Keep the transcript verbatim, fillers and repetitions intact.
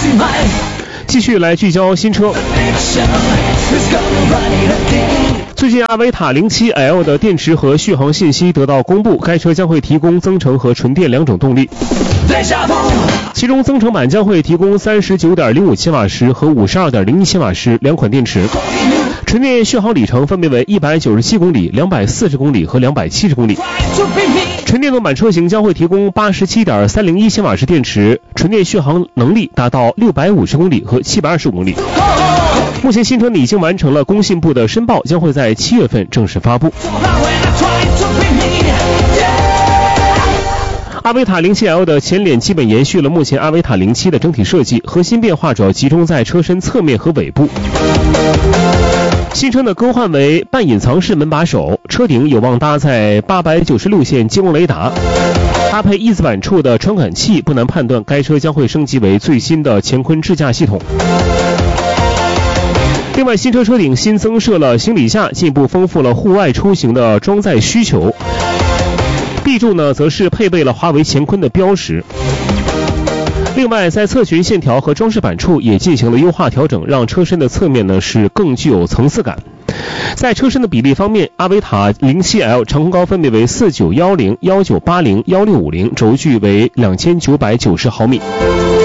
继续来聚焦新车。最近阿维塔 零七 L 的电池和续航信息得到公布，该车将会提供增程和纯电两种动力。其中增程版将会提供 三十九点零五千瓦时和 五十二点零一千瓦时两款电池，纯电续航里程分别为一百九十七公里、两百四十公里和两百七十公里。纯电动版车型将会提供 八十七点三零一千瓦时电池，纯电续航能力达到六百五十公里和七百二十五公里。目前新车已经完成了工信部的申报，将会在七月份正式发布。阿维塔 零七 L 的前脸基本延续了目前阿维塔 零七 的整体设计，核心变化主要集中在车身侧面和尾部。新车的更换为半隐藏式门把手，车顶有望搭载八百九十六线激光雷达，搭配翼子板处的传感器，不难判断该车将会升级为最新的乾坤智驾系统。另外，新车车顶新增设了行李架，进一步丰富了户外出行的装载需求。B 柱呢，则是配备了华为乾坤的标识。另外，在侧裙线条和装饰板处也进行了优化调整，让车身的侧面呢是更具有层次感。在车身的比例方面，阿维塔 零七 L 长宽高分别为四九一零、一九八零、一六五零，轴距为两千九百九十毫米。